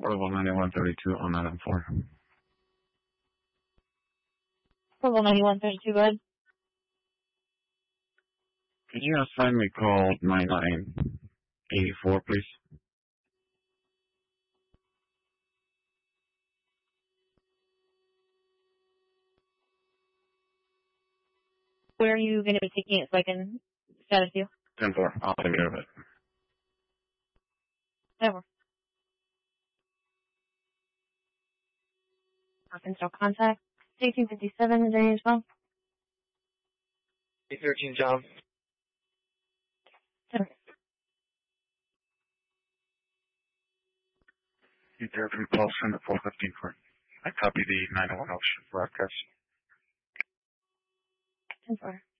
Portable 9132 on item 4. Portable 9132, go ahead. Could you assign me call 9984, please? Where are you going to be taking it so I can status you? 10-4. I'll take care of it. Never. Arkansas contact. 1857, is there any response? 813, John. Never. You there to call send at 415 for I copy the 901 broadcast. 10-4.